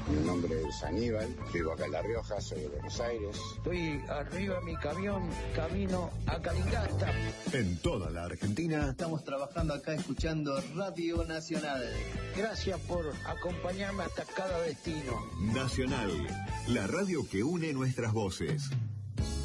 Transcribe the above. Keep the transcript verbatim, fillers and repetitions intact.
Mi nombre es Aníbal, vivo acá en La Rioja, soy de Buenos Aires. Estoy arriba de mi camión, camino a Calingasta. En toda la Argentina estamos trabajando acá escuchando Radio Nacional. Gracias por acompañarme hasta cada destino. Nacional, la radio que une nuestras voces.